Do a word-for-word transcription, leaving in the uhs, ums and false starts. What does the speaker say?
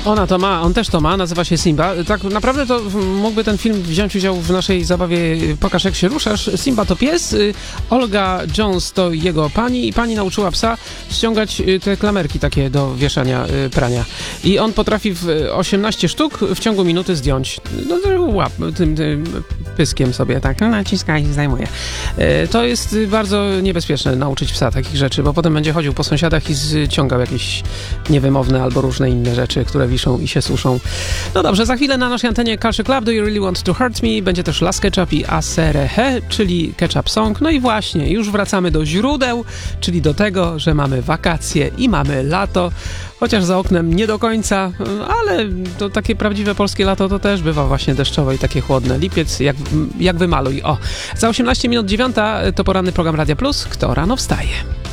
Ona to ma, on też to ma, nazywa się Simba. Tak naprawdę to mógłby ten film wziąć udział w naszej zabawie Pokaż jak się ruszasz. Simba to pies, Olga Jones to jego pani i pani nauczyła psa ściągać te klamerki takie do wieszania prania. I on potrafi w osiemnaście sztuk w ciągu minuty zdjąć. No łap, tym, tym pyskiem sobie tak no, naciska i zdejmuje. To jest bardzo niebezpieczne nauczyć psa takich rzeczy, bo potem będzie chodził po sąsiadach i ściągał jakieś niewymowne albo różne inne rzeczy, które wiszą i się suszą. No dobrze, za chwilę na naszej antenie Culture Club Do You Really Want To Hurt Me? Będzie też Las Ketchup i Aserehe, czyli Ketchup Song. No i właśnie, już wracamy do źródeł, czyli do tego, że mamy wakacje i mamy lato, chociaż za oknem nie do końca, ale to takie prawdziwe polskie lato to też bywa właśnie deszczowe i takie chłodne. Lipiec jak, jak wymaluj. O, za osiemnaście minut dziewiąta to poranny program Radia Plus. Kto rano wstaje?